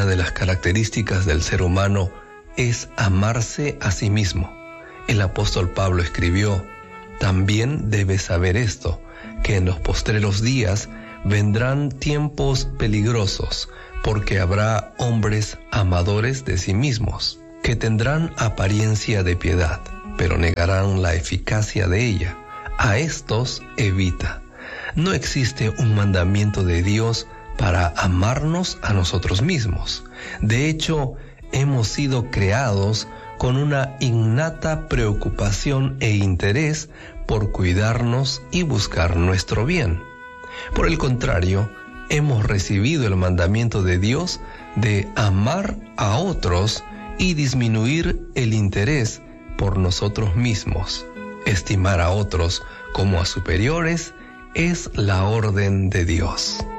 Una de las características del ser humano es amarse a sí mismo. El apóstol Pablo escribió: también debes saber esto, que en los postreros días vendrán tiempos peligrosos, porque habrá hombres amadores de sí mismos, que tendrán apariencia de piedad, pero negarán la eficacia de ella. A estos evita. No existe un mandamiento de Dios para amarnos a nosotros mismos. De hecho, hemos sido creados con una innata preocupación e interés por cuidarnos y buscar nuestro bien. Por el contrario, hemos recibido el mandamiento de Dios de amar a otros y disminuir el interés por nosotros mismos. Estimar a otros como a superiores es la orden de Dios.